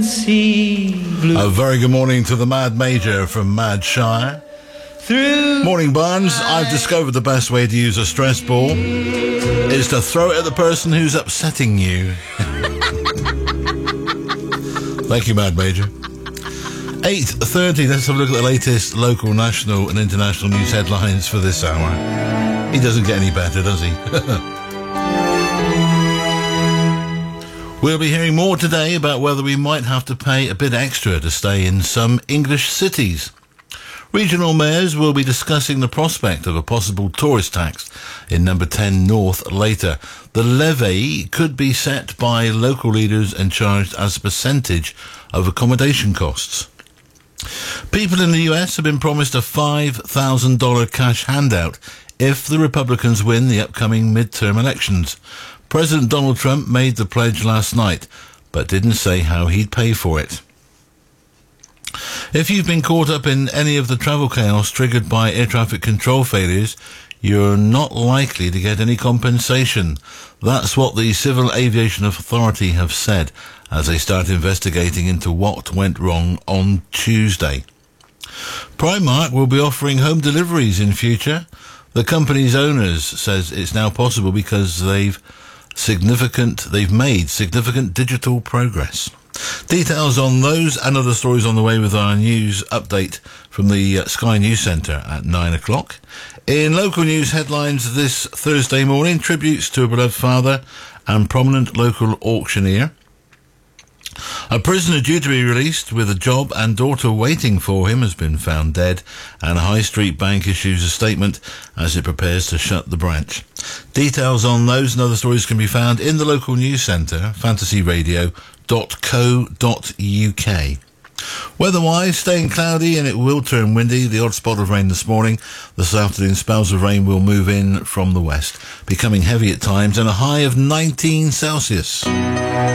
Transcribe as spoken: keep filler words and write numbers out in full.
sea blue. A very good morning to the Mad Major from Mad Shire. Through Morning, Barnes. I've discovered the best way to use a stress ball is to throw it at the person who's upsetting you. Thank you, Mad Major. eight thirty, let's have a look at the latest local, national and international news headlines for this hour. He doesn't get any better, does he? We'll be hearing more today about whether we might have to pay a bit extra to stay in some English cities. Regional mayors will be discussing the prospect of a possible tourist tax in number ten North later. The levy could be set by local leaders and charged as a percentage of accommodation costs. People in the U S have been promised a five thousand dollars cash handout if the Republicans win the upcoming midterm elections. President Donald Trump made the pledge last night, but didn't say how he'd pay for it. If you've been caught up in any of the travel chaos triggered by air traffic control failures, you're not likely to get any compensation. That's what the Civil Aviation Authority have said as they start investigating into what went wrong on Tuesday. Primark will be offering home deliveries in future. The company's owners says it's now possible because they've significant they've made significant digital progress. Details on those and other stories on the way with our news update from the uh, Sky News Centre at nine o'clock. In local news headlines this Thursday morning, tributes to a beloved father and prominent local auctioneer. A prisoner due to be released with a job and daughter waiting for him has been found dead, and High Street Bank issues a statement as it prepares to shut the branch. Details on those and other stories can be found in the local news centre, fantasy radio dot co dot uk. Weather-wise, staying cloudy and it will turn windy. The odd spot of rain this morning. This afternoon, spells of rain will move in from the west, becoming heavy at times, and a high of nineteen Celsius.